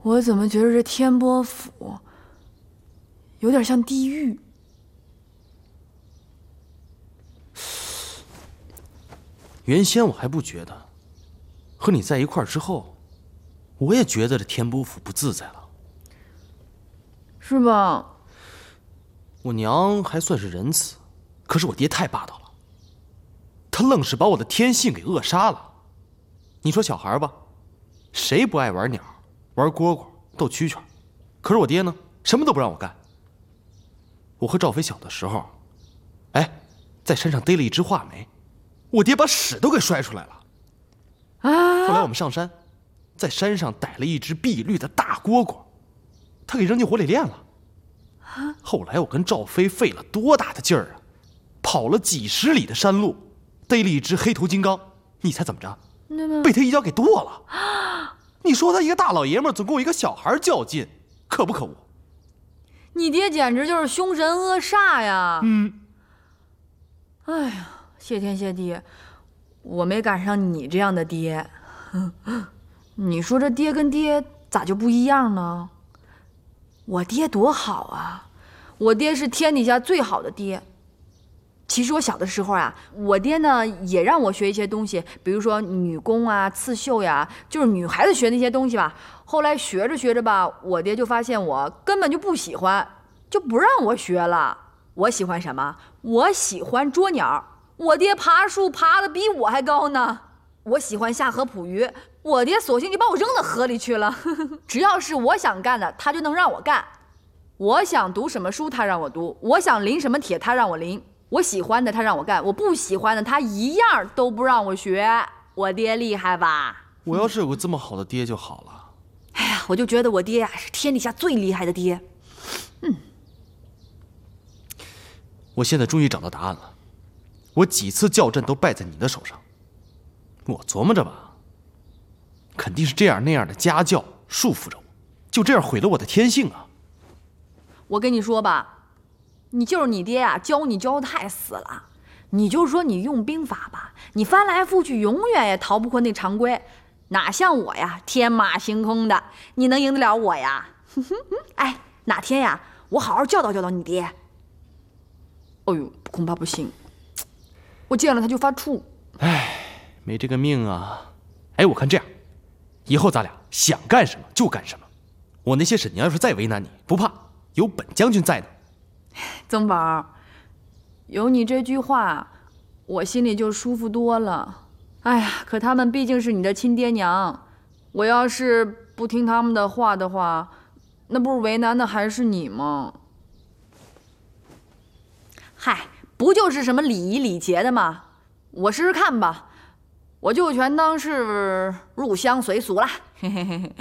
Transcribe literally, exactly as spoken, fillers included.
我怎么觉得这天波府有点像地狱？ 原先我还不觉得，和你在一块儿之后，我也觉得这天波府不自在了。 是吧？ 我娘还算是仁慈，可是我爹太霸道了，他愣是把我的天性给扼杀了。你说小孩吧，谁不爱玩鸟、玩蝈蝈、斗蛐蛐？可是我爹呢，什么都不让我干。我和赵飞小的时候，哎，在山上逮了一只画眉，我爹把屎都给摔出来了。 啊！ 后来我们上山，在山上逮了一只碧绿的大蝈蝈，他给扔进火里炼了。后来我跟赵飞费了多大的劲儿啊，跑了几十里的山路，逮了一只黑头金刚，你猜怎么着？被他一脚给剁了。你说他一个大老爷们儿总跟我一个小孩较劲，可不可恶？ 你爹简直就是凶神恶煞呀！ 嗯， 哎呀，谢天谢地，我没赶上你这样的爹。你说这爹跟爹咋就不一样呢？我爹多好啊，我爹是天底下最好的爹。其实我小的时候啊，我爹呢也让我学一些东西，比如说女工啊、刺绣呀，就是女孩子学那些东西吧。后来学着学着吧，我爹就发现我根本就不喜欢，就不让我学了。我喜欢什么？我喜欢捉鸟。我爹爬树爬得比我还高呢。我喜欢下河捕鱼，我爹索性就把我扔到河里去了。只要是我想干的，他就能让我干。我想读什么书，他让我读；我想临什么帖，他让我临。我喜欢的他让我干，我不喜欢的他一样都不让我学。我爹厉害吧？ 我要是有个这么好的爹就好了。 哎呀，我就觉得我爹呀是天底下最厉害的爹。嗯， 我现在终于找到答案了。我几次校正都败在你的手上。我琢磨着吧，肯定是这样那样的家教束缚着我，就这样毁了我的天性啊。 我跟你说吧。你就是你爹呀，教你教的太死了。你就说你用兵法吧，你翻来覆去永远也逃不过那常规，哪像我呀，天马行空的，你能赢得了我呀？哎，哪天呀，我好好教导教导你爹。哎呦，恐怕不行，我见了他就发怵。 哎，没这个命啊。哎，我看这样，以后咱俩想干什么就干什么。我那些婶娘要是再为难你，不怕，有本将军在呢。 曾宝，有你这句话，我心里就舒服多了。哎呀，可他们毕竟是你的亲爹娘，我要是不听他们的话的话，那不是为难的还是你吗？嗨，不就是什么礼仪礼节的吗？我试试看吧，我就全当是入乡随俗啦。嘿嘿嘿嘿。